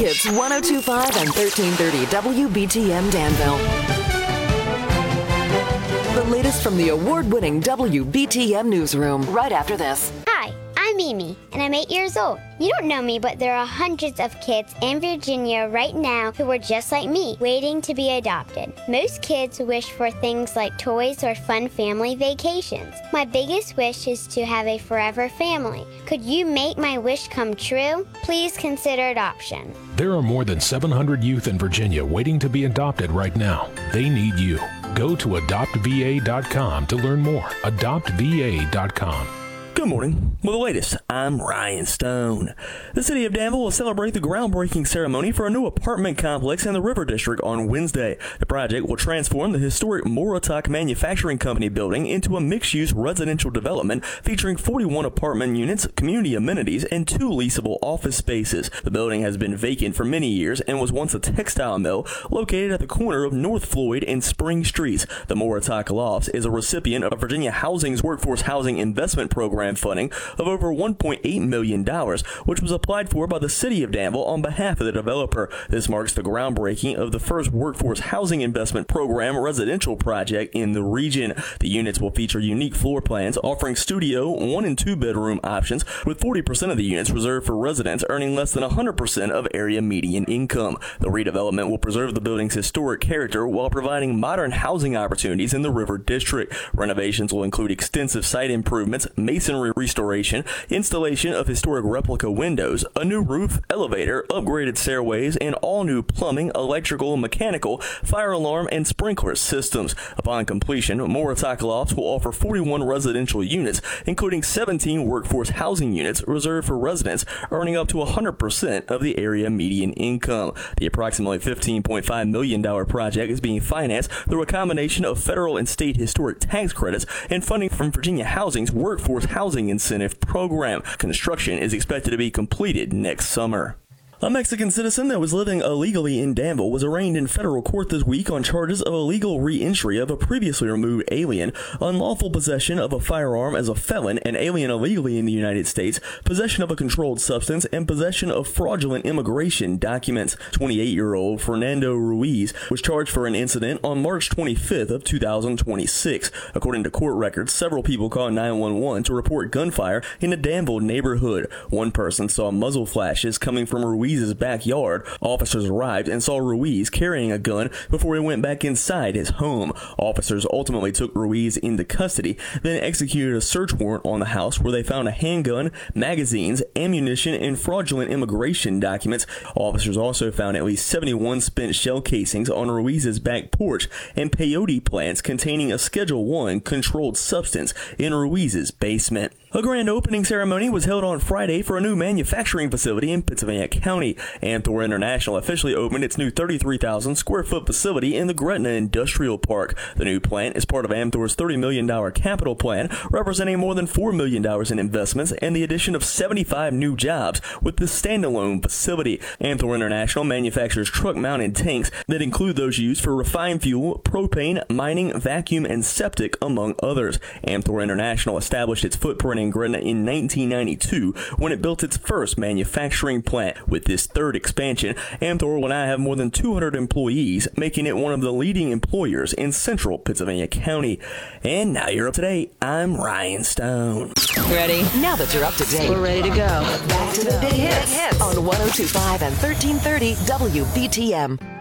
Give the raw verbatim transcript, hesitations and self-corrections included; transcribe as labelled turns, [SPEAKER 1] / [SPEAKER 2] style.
[SPEAKER 1] It's one oh two point five and thirteen thirty W B T M Danville. The latest from the award-winning W B T M newsroom right after this.
[SPEAKER 2] Hi, I'm Mimi, and I'm eight years old. You don't know me, but there are hundreds of kids in Virginia right now who are just like me, waiting to be adopted. Most kids wish for things like toys or fun family vacations. My biggest wish is to have a forever family. Could you make my wish come true? Please consider adoption.
[SPEAKER 3] There are more than seven hundred youth in Virginia waiting to be adopted right now. They need you. Go to adopt v a dot com to learn more. adopt v a dot com.
[SPEAKER 4] Good morning. With the latest, I'm Ryan Stone. The city of Danville will celebrate the groundbreaking ceremony for a new apartment complex in the River District on Wednesday. The project will transform the historic Morotoc Manufacturing Company building into a mixed-use residential development featuring forty-one apartment units, community amenities, and two leasable office spaces. The building has been vacant for many years and was once a textile mill located at the corner of North Floyd and Spring Streets. The Morotoc Lofts is a recipient of Virginia Housing's Workforce Housing Investment Program funding of over one point eight million dollars, which was applied for by the city of Danville on behalf of the developer. This marks the groundbreaking of the first Workforce Housing Investment Program residential project in the region. The units will feature unique floor plans offering studio, one and two bedroom options, with forty percent of the units reserved for residents earning less than one hundred percent of area median income. The redevelopment will preserve the building's historic character while providing modern housing opportunities in the River District. Renovations will include extensive site improvements, masonry restoration, installation of historic replica windows, a new roof, elevator, upgraded stairways, and all new plumbing, electrical, mechanical, fire alarm, and sprinkler systems. Upon completion, Morotoc Lofts will offer forty-one residential units, including seventeen workforce housing units reserved for residents earning up to one hundred percent of the area median income. The approximately fifteen point five million dollars project is being financed through a combination of federal and state historic tax credits and funding from Virginia Housing's Workforce Housing Incentive Program. Construction is expected to be completed next summer. A Mexican citizen that was living illegally in Danville was arraigned in federal court this week on charges of illegal re-entry of a previously removed alien, unlawful possession of a firearm as a felon, an alien illegally in the United States, possession of a controlled substance, and possession of fraudulent immigration documents. twenty-eight-year-old Fernando Ruiz was charged for an incident on March twenty-fifth of two thousand twenty-six. According to court records, several people called nine one one to report gunfire in a Danville neighborhood. One person saw muzzle flashes coming from Ruiz Ruiz's backyard. Officers arrived and saw Ruiz carrying a gun before he went back inside his home. Officers ultimately took Ruiz into custody, then executed a search warrant on the house where they found a handgun, magazines, ammunition, and fraudulent immigration documents. Officers also found at least seventy-one spent shell casings on Ruiz's back porch and peyote plants containing a Schedule one controlled substance in Ruiz's basement. A grand opening ceremony was held on Friday for a new manufacturing facility in Pittsylvania County. Amthor International officially opened its new thirty-three thousand square foot facility in the Gretna Industrial Park. The new plant is part of Amthor's thirty million dollars capital plan, representing more than four million dollars in investments and the addition of seventy-five new jobs with this standalone facility. Amthor International manufactures truck-mounted tanks that include those used for refined fuel, propane, mining, vacuum, and septic, among others. Amthor International established its footprint in Gretna in nineteen ninety-two when it built its first manufacturing plant. With this third expansion, Amthor will now have more than two hundred employees, making it one of the leading employers in central Pittsylvania County. And now you're up to date. I'm Ryan Stone.
[SPEAKER 1] Ready? Now that you're up to date, we're ready to go. Back to the big hits on one oh two point five and thirteen thirty W B T M.